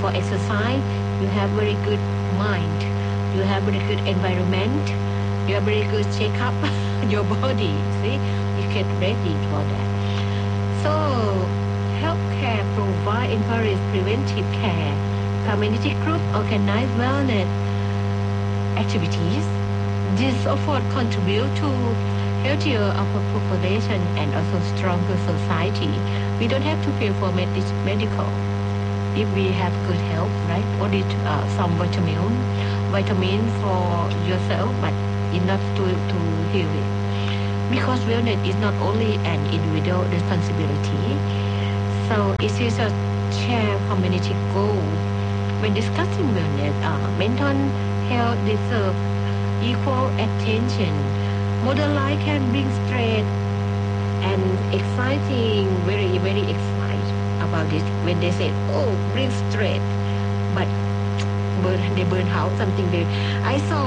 for exercise, you have very good mind, you have very good environment, you have very good check up your body. See, you get ready for that. So, healthcare provide encourage preventive care. Community group organize wellness activities. This effort contribute to healthier of a population and also stronger society. We don't have to pay for medical if we have good health, right? Only some vitamin for yourself, but enough to heal it. Because wellness is not only an individual responsibility, so it is a shared community goal. When discussing wellness, mental health deserves equal attention. Modern life can bring stress and exciting, very, very excited about this when they say, oh, bring stress, but they burn out something. I saw